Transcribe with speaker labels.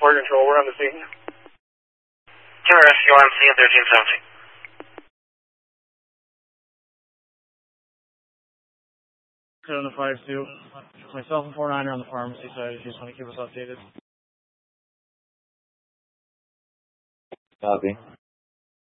Speaker 1: Park Control, we're on the scene.
Speaker 2: Killer Rescue on scene 1370.
Speaker 3: On the 5-2. Myself and 49er on the pharmacy side, if you just want to keep us updated.
Speaker 4: Copy.